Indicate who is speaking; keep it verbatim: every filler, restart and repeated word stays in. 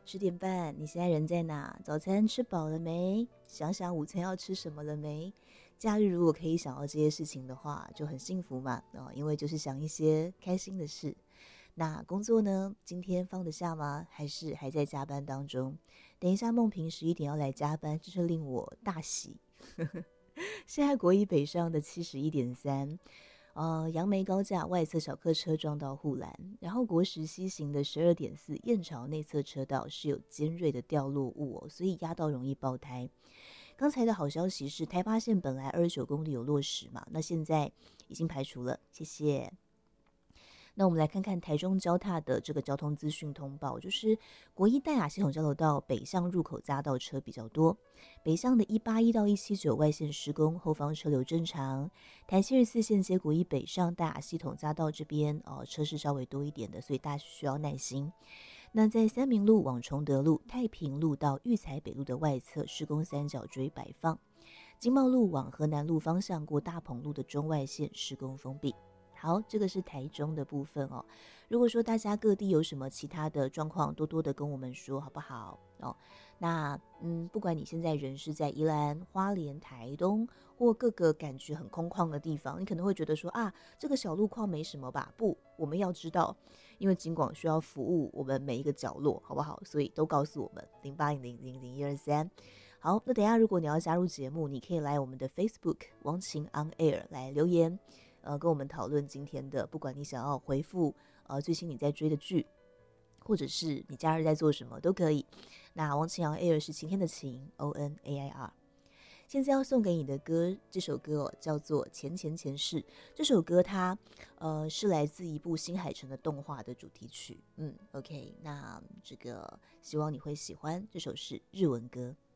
Speaker 1: 十点半，你现在人在哪？早餐吃饱了没？想想午餐要吃什么了没？假日如果可以想到这些事情的话，就很幸福嘛。哦，因为就是想一些开心的事。那工作呢？今天放得下吗？还是还在加班当中？等一下梦萍十一点要来加班，这是令我大喜。现在国一北上的七十一点三。呃，杨梅高架外侧小客车撞到护栏，然后国十西行的十二点四燕巢内侧车道是有尖锐的掉落物哦，所以压到容易爆胎。刚才的好消息是台八线本来二十九公里有落实嘛，那现在已经排除了，谢谢。那我们来看看台中交大的这个交通资讯通报，就是国一淡雅系统交流道北向入口匝道车比较多，北向的一八一到一七九外线施工，后方车流正常。台七十四线接国一北上淡雅系统匝道这边哦，车是稍微多一点的，所以大家需要耐心。那在三民路往崇德路、太平路到育才北路的外侧施工三角锥摆放，经贸路往河南路方向过大鹏路的中外线施工封闭。好，这个是台中的部分哦。如果说大家各地有什么其他的状况，多多的跟我们说好不好哦？那嗯，不管你现在人是在宜兰、花莲、台东或各个感觉很空旷的地方，你可能会觉得说啊，这个小路况没什么吧？不，我们要知道，因为警广需要服务我们每一个角落，好不好？所以都告诉我们零八零零零零一二三。好，那等一下如果你要加入节目，你可以来我们的 Facebook 王晴 On Air 来留言。呃，跟我们讨论今天的，不管你想要回复呃最新你在追的剧，或者是你假日在做什么都可以。那王晴阳 Air 是晴天的晴 O N A I R。现在要送给你的歌，这首歌哦叫做《前前前世》。这首歌它呃是来自一部新海诚的动画的主题曲。嗯 ，OK， 那这个希望你会喜欢，这首是日文歌。